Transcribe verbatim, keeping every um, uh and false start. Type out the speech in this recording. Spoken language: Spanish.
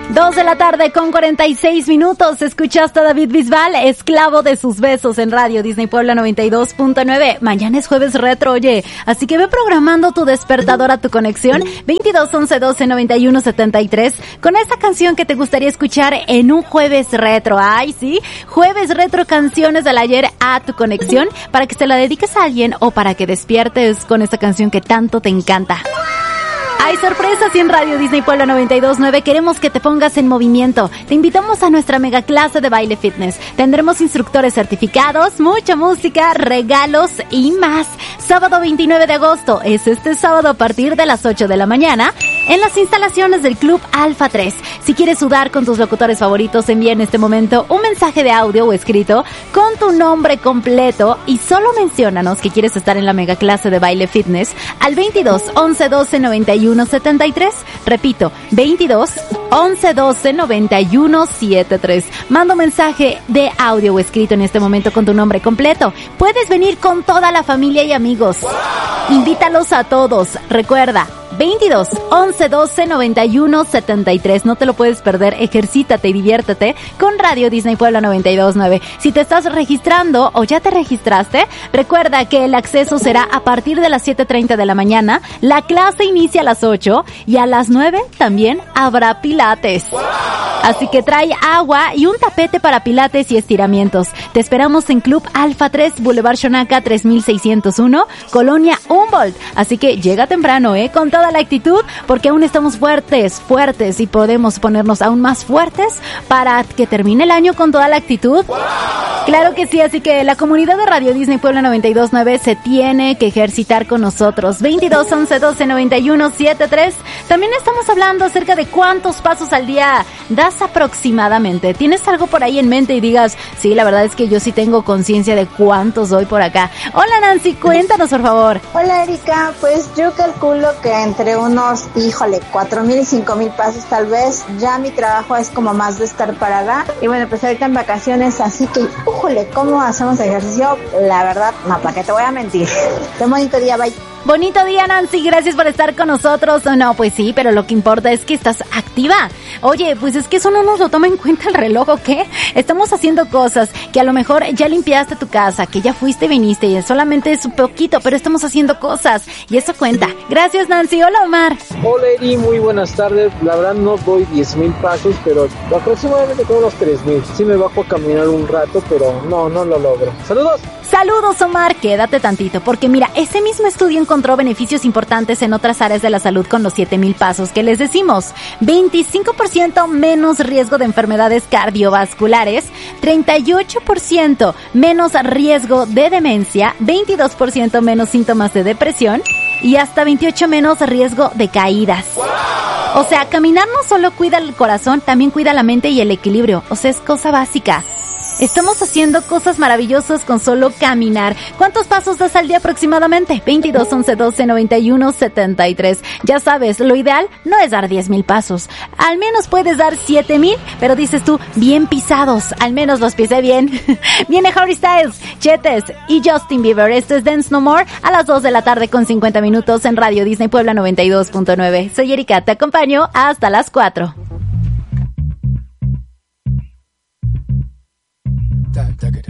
Dos de la tarde con cuarenta y seis minutos. Escuchaste a David Bisbal, Esclavo de sus besos, en Radio Disney Puebla noventa y dos punto nueve. Mañana es jueves retro, oye. Así que ve programando tu despertador a tu conexión veintidós once doce noventa y uno setenta y tres con esa canción que te gustaría escuchar en un jueves retro. Ay, sí, jueves retro, canciones del ayer a tu conexión para que se la dediques a alguien o para que despiertes con esa canción que tanto te encanta. Hay sorpresas y en Radio Disney Puebla noventa y dos punto nueve queremos que te pongas en movimiento. Te invitamos a nuestra mega clase de baile fitness. Tendremos instructores certificados, mucha música, regalos y más. Sábado veintinueve de agosto, es este sábado a partir de las ocho de la mañana en las instalaciones del Club Alfa tres. Si quieres sudar con tus locutores favoritos, envía en este momento un mensaje de audio o escrito con tu nombre completo y solo menciónanos que quieres estar en la mega clase de baile fitness al veintidós once doce noventa y uno setenta y tres. Repito, veintidós once doce noventa y uno setenta y tres. Manda un mensaje de audio o escrito en este momento con tu nombre completo. Puedes venir con toda la familia y amigos. Invítalos a todos. Recuerda, veintidós once doce noventa y uno setenta y tres. No te lo puedes perder. Ejercítate y diviértete con Radio Disney Puebla noventa y dos punto nueve. Si te estás registrando o ya te registraste, recuerda que el acceso será a partir de las siete treinta de la mañana. La clase inicia a las ocho y a las nueve también habrá pilates. Así que trae agua y un tapete para pilates y estiramientos. Te esperamos en Club Alfa tres, Boulevard Xonaca tres mil seiscientos uno, Colonia Humboldt. Así que llega temprano, ¿eh? Con toda la actitud, porque aún estamos fuertes, fuertes y podemos ponernos aún más fuertes para que termine el año con toda la actitud. Claro que sí, así que la comunidad de Radio Disney Puebla noventa y dos punto nueve se tiene que ejercitar con nosotros. veintidós once doce noventa y uno setenta y tres. También estamos hablando acerca de cuántos pasos al día das aproximadamente. ¿Tienes algo por ahí en mente y digas, sí, la verdad es que yo sí tengo conciencia de cuántos doy por acá? Hola Nancy, cuéntanos por favor. Hola Erika, pues yo calculo que entre unos, híjole, cuatro mil y cinco mil pasos tal vez. Ya mi trabajo es como más de estar parada. Y bueno, pues ahorita en vacaciones, así que, híjole, ¿cómo hacemos ejercicio? La verdad, no, ¿para qué te voy a mentir? Ten bonito día, bye. Bonito día, Nancy, gracias por estar con nosotros. No, pues sí, pero lo que importa es que estás activa. Oye, pues es que eso no nos lo toma en cuenta el reloj, ¿o qué? Estamos haciendo cosas que a lo mejor ya limpiaste tu casa, que ya fuiste y viniste y solamente es un poquito, pero estamos haciendo cosas y eso cuenta. Gracias, Nancy. Hola, Omar. Hola, Eri, muy buenas tardes. La verdad no doy diez mil pasos, pero aproximadamente con unos tres mil. Sí me bajo a caminar un rato, pero no, no lo logro. ¡Saludos! Saludos, Omar. Quédate tantito, porque mira, ese mismo estudio encontró beneficios importantes en otras áreas de la salud con los siete mil pasos que les decimos. veinticinco por ciento menos riesgo de enfermedades cardiovasculares, treinta y ocho por ciento menos riesgo de demencia, veintidós por ciento menos síntomas de depresión y hasta veintiocho por ciento menos riesgo de caídas. O sea, caminar no solo cuida el corazón, también cuida la mente y el equilibrio. O sea, es cosa básica. Estamos haciendo cosas maravillosas con solo caminar. ¿Cuántos pasos das al día aproximadamente? veintidós once doce noventa y uno setenta y tres. Ya sabes, lo ideal no es dar diez mil pasos. Al menos puedes dar siete mil, pero dices tú, bien pisados. Al menos los pisé bien. Viene Harry Styles, Chetes y Justin Bieber. Esto es Dance No More a las dos de la tarde con cincuenta minutos en Radio Disney Puebla noventa y dos punto nueve. Soy Erika, te acompaño hasta las cuatro. Take it.